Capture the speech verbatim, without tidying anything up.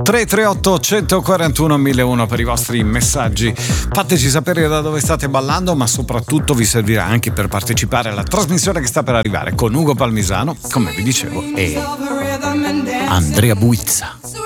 tre tre otto uno quattro uno mille uno per i vostri messaggi. Fateci sapere da dove state ballando, ma soprattutto vi servirà anche per partecipare alla trasmissione che sta per arrivare con Ugo Palmisano, come vi dicevo, e Andrea Buizza.